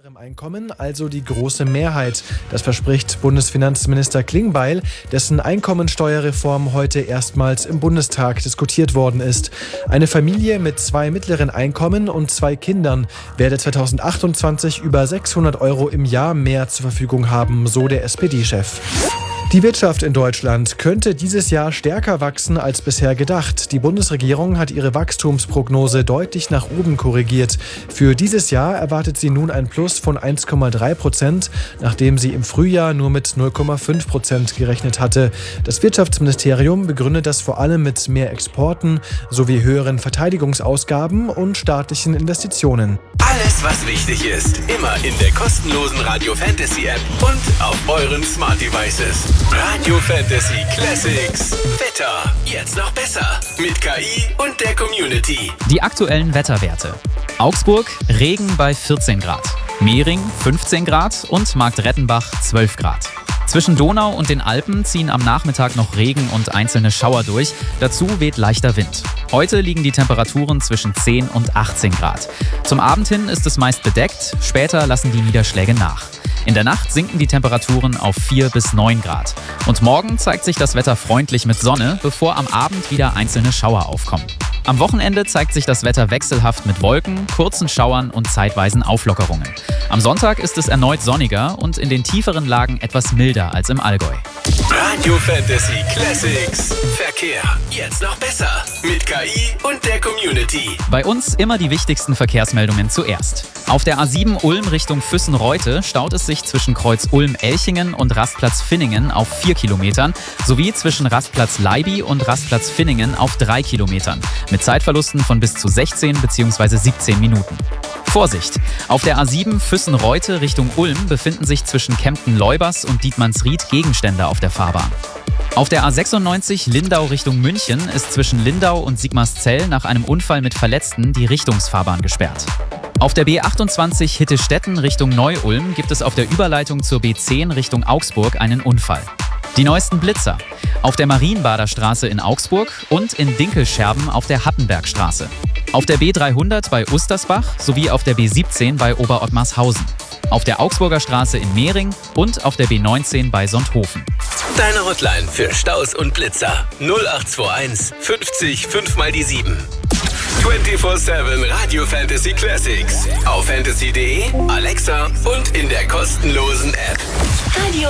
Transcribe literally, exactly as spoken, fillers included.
Einkommen, also die große Mehrheit. Das verspricht Bundesfinanzminister Klingbeil, dessen Einkommensteuerreform heute erstmals im Bundestag diskutiert worden ist. Eine Familie mit zwei mittleren Einkommen und zwei Kindern werde zweitausendachtundzwanzig über sechshundert Euro im Jahr mehr zur Verfügung haben, so der S P D-Chef. Die Wirtschaft in Deutschland könnte dieses Jahr stärker wachsen als bisher gedacht. Die Bundesregierung hat ihre Wachstumsprognose deutlich nach oben korrigiert. Für dieses Jahr erwartet sie nun ein Plus von eins Komma drei Prozent, nachdem sie im Frühjahr nur mit null Komma fünf Prozent gerechnet hatte. Das Wirtschaftsministerium begründet das vor allem mit mehr Exporten sowie höheren Verteidigungsausgaben und staatlichen Investitionen. Alles, was wichtig ist, immer in der kostenlosen Radio Fantasy App und auf euren Smart Devices. Radio Fantasy Classics. Wetter. Jetzt noch besser. Mit K I und der Community. Die aktuellen Wetterwerte. Augsburg, Regen bei vierzehn Grad. Mehring fünfzehn Grad und Marktrettenbach zwölf Grad. Zwischen Donau und den Alpen ziehen am Nachmittag noch Regen und einzelne Schauer durch. Dazu weht leichter Wind. Heute liegen die Temperaturen zwischen zehn und achtzehn Grad. Zum Abend hin ist es meist bedeckt, später lassen die Niederschläge nach. In der Nacht sinken die Temperaturen auf vier bis neun Grad. Und morgen zeigt sich das Wetter freundlich mit Sonne, bevor am Abend wieder einzelne Schauer aufkommen. Am Wochenende zeigt sich das Wetter wechselhaft mit Wolken, kurzen Schauern und zeitweisen Auflockerungen. Am Sonntag ist es erneut sonniger und in den tieferen Lagen etwas milder als im Allgäu. Radio Fantasy Classics. Verkehr. Jetzt noch besser. Mit K I und der Community. Bei uns immer die wichtigsten Verkehrsmeldungen zuerst. Auf der A sieben Ulm Richtung Füssen-Reute staut es sich zwischen Kreuz Ulm-Elchingen und Rastplatz Finningen auf vier Kilometern sowie zwischen Rastplatz Leiby und Rastplatz Finningen auf drei Kilometern mit Zeitverlusten von bis zu sechzehn bzw. siebzehn Minuten. Vorsicht! Auf der A sieben Füssen-Reute Richtung Ulm befinden sich zwischen Kempten-Leubers und Dietmannsried Gegenstände auf der Fahrbahn. Auf der A sechsundneunzig Lindau Richtung München ist zwischen Lindau und Sigmarszell nach einem Unfall mit Verletzten die Richtungsfahrbahn gesperrt. Auf der B achtundzwanzig Hittestetten Richtung Neu-Ulm gibt es auf der Überleitung zur B zehn Richtung Augsburg einen Unfall. Die neuesten Blitzer. Auf der Marienbader Straße in Augsburg und in Dinkelscherben auf der Hattenbergstraße. Auf der B dreihundert bei Ustersbach sowie auf der B siebzehn bei Oberottmarshausen. Auf der Augsburger Straße in Mehring und auf der B neunzehn bei Sonthofen. Deine Hotline für Staus und Blitzer. null acht zwei eins fünfzig fünf mal die sieben. vierundzwanzig sieben Radio Fantasy Classics. Auf fantasy punkt de, Alexa und in der kostenlosen App. Radio